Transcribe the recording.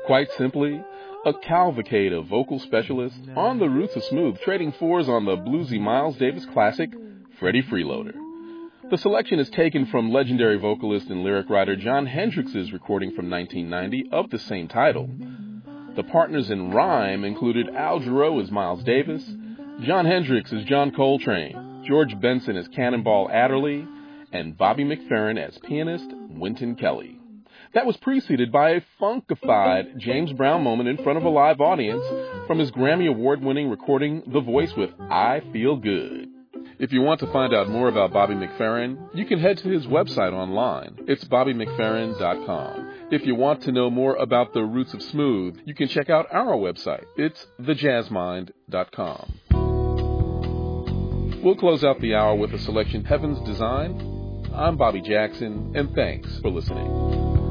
Quite simply, a cavalcade of vocal specialists on the roots of smooth, trading fours on the bluesy Miles Davis classic, Freddie Freeloader. The selection is taken from legendary vocalist and lyric writer Jon Hendrix's recording from 1990 of the same title. The partners in rhyme included Al Jarreau as Miles Davis, Jon Hendrix as John Coltrane, George Benson as Cannonball Adderley, and Bobby McFerrin as pianist Wynton Kelly. That was preceded by a funkified James Brown moment in front of a live audience from his Grammy Award-winning recording The Voice with I Feel Good. If you want to find out more about Bobby McFerrin, you can head to his website online. It's BobbyMcFerrin.com. If you want to know more about the roots of smooth, you can check out our website. It's TheJazzMind.com. We'll close out the hour with a selection Heaven's Design. I'm Bobby Jackson, and thanks for listening.